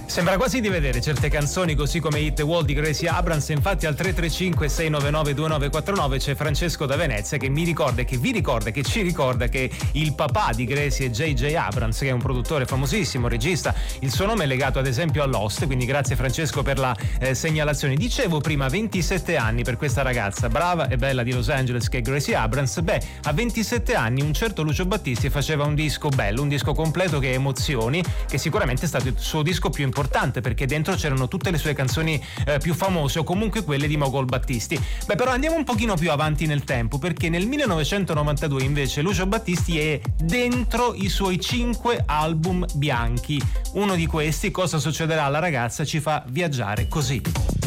Sembra quasi di vedere certe canzoni così come Hit the Wall di Gracie Abrams. Infatti al 335-699-2949 c'è Francesco da Venezia che mi ricorda, che vi ricorda, che ci ricorda che il papà di Gracie è J.J. Abrams, che è un produttore famosissimo, regista. Il suo nome è legato ad esempio a Lost, quindi grazie Francesco per la segnalazione. Dicevo prima 27 anni per questa ragazza brava e bella di Los Angeles che è Gracie Abrams. Beh, a 27 anni un certo Lucio Battisti faceva un disco bello, un disco completo che emozioni, che sicuramente è stato il suo disco più importante perché dentro c'erano tutte le sue canzoni più famose o comunque quelle di Mogol Battisti. Beh, però andiamo un pochino più avanti nel tempo, perché nel 1992 invece Lucio Battisti è dentro i suoi 5 album bianchi. Uno di questi, Cosa succederà alla ragazza, ci fa viaggiare così.